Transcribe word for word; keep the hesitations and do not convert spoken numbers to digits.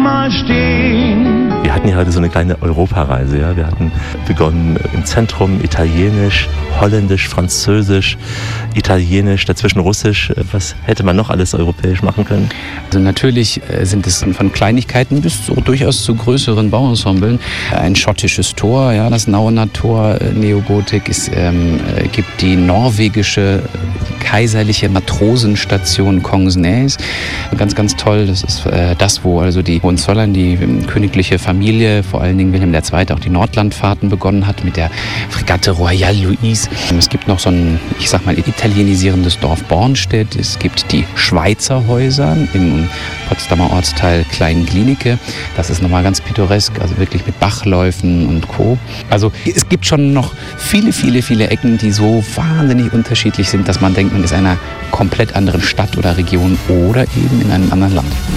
mal stehen. Wir hatten ja heute so eine kleine Europareise. Ja? Wir hatten begonnen im Zentrum Italienisch, Holländisch, Französisch, Italienisch, dazwischen Russisch. Was hätte man noch alles europäisch machen können? Also natürlich sind es von Kleinigkeiten bis so durchaus zu größeren Bauensemblen. Ein schottisches Tor, ja, das Nauener Tor, Neogotik. Es ähm, gibt die norwegische kaiserliche Matrosenstation Kongsnes. Ganz, ganz toll. Das ist äh, das, wo also die Hohenzollern, die ähm, königliche Familie, vor allen Dingen Wilhelm der Zweite, auch die Nordlandfahrten begonnen hat mit der Fregatte Royal Louise. Es gibt noch so ein, ich sag mal, italienisierendes Dorf Bornstedt. Es gibt die Schweizer Häuser im Potsdamer Ortsteil Klein-Glienicke. Das ist nochmal ganz pittoresk, also wirklich mit Bachläufen und Co. Also es gibt schon noch viele, viele, viele Ecken, die so wahnsinnig unterschiedlich sind, dass man denkt, man ist in einer komplett anderen Stadt oder Region oder eben in einem anderen Land.